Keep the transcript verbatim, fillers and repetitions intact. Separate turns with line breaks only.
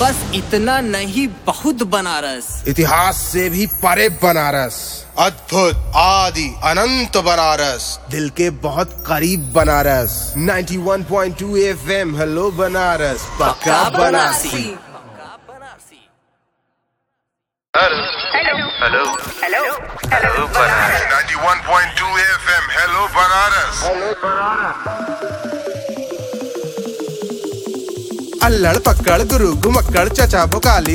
बस इतना नहीं, बहुत बनारस।
इतिहास से भी परे बनारस,
अद्भुत आदि अनंत बनारस,
दिल के बहुत करीब बनारस। इक्यानवे पॉइंट दो एफएम, हेलो बनारस, पक्का Banarasi.
Hello hello hello hello Banaras.
इक्यानवे पॉइंट दो एफएम, हेलो बनारस।
अल्लड़ पक्कड़ गुरु घुमक्कड़ चचा भोकाली